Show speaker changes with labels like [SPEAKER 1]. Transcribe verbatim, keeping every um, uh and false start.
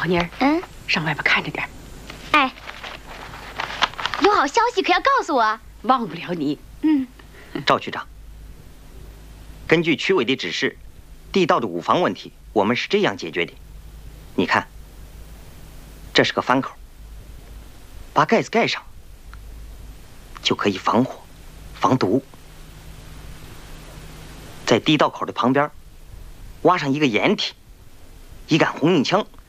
[SPEAKER 1] 小妮儿，
[SPEAKER 2] 嗯，
[SPEAKER 1] 上外边看着点。
[SPEAKER 2] 哎，有好消息可要告诉我。
[SPEAKER 1] 忘不了你。
[SPEAKER 2] 嗯。
[SPEAKER 3] 赵局长，根据区委的指示，地道的五防问题我们是这样解决的。你看，这是个翻口，把盖子盖上，就可以防火、防毒。在地道口的旁边挖上一个掩体，一杆红缨枪，